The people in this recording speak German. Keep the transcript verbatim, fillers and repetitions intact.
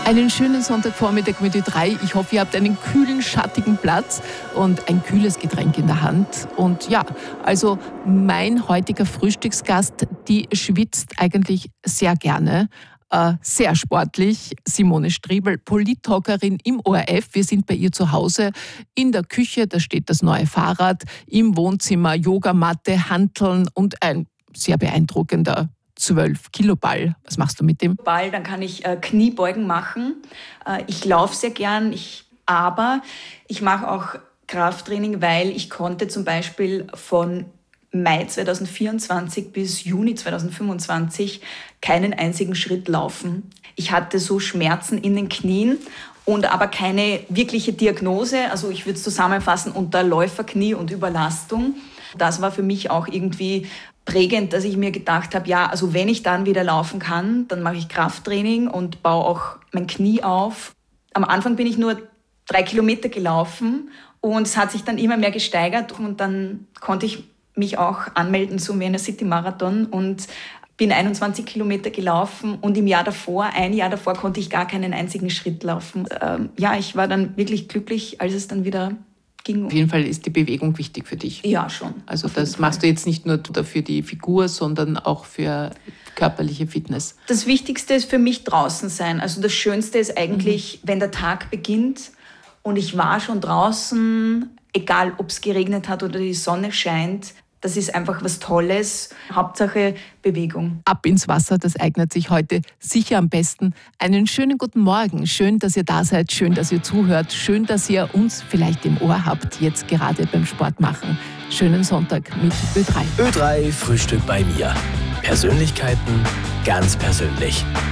Einen schönen Sonntagvormittag mit Ö drei. Ich hoffe, ihr habt einen kühlen, schattigen Platz und ein kühles Getränk in der Hand. Und ja, also mein heutiger Frühstücksgast, die schwitzt eigentlich sehr gerne. Äh, sehr sportlich. Simone Striebel, Polit-Talkerin im O R F. Wir sind bei ihr zu Hause in der Küche. Da steht das neue Fahrrad. Im Wohnzimmer Yogamatte, Hanteln und ein sehr beeindruckender zwölf Kilo Ball. Was machst du mit dem? Ball, dann kann ich äh, Kniebeugen machen. Äh, ich laufe sehr gern, ich, aber ich mache auch Krafttraining, weil ich konnte zum Beispiel von Mai zweitausendvierundzwanzig bis Juni zweitausendfünfundzwanzig keinen einzigen Schritt laufen. Ich hatte so Schmerzen in den Knien und aber keine wirkliche Diagnose. Also ich würde es zusammenfassen unter Läuferknie und Überlastung. Das war für mich auch irgendwie prägend, dass ich mir gedacht habe, ja, also wenn ich dann wieder laufen kann, dann mache ich Krafttraining und baue auch mein Knie auf. Am Anfang bin ich nur drei Kilometer gelaufen und es hat sich dann immer mehr gesteigert und dann konnte ich mich auch anmelden zum Vienna City Marathon und bin einundzwanzig Kilometer gelaufen und im Jahr davor, ein Jahr davor, konnte ich gar keinen einzigen Schritt laufen. Ähm, ja, ich war dann wirklich glücklich, als es dann wieder ging. Auf jeden Fall ist die Bewegung wichtig für dich. Ja, schon. Also das machst du jetzt nicht nur für die Figur, sondern auch für körperliche Fitness. Das Wichtigste ist für mich draußen sein. Also das Schönste ist eigentlich, mhm. wenn der Tag beginnt und ich war schon draußen, egal ob es geregnet hat oder die Sonne scheint. Das ist einfach was Tolles. Hauptsache Bewegung. Ab ins Wasser, das eignet sich heute sicher am besten. Einen schönen guten Morgen. Schön, dass ihr da seid. Schön, dass ihr zuhört. Schön, dass ihr uns vielleicht im Ohr habt, jetzt gerade beim Sport machen. Schönen Sonntag mit Ö drei. Ö drei Frühstück bei mir. Persönlichkeiten ganz persönlich.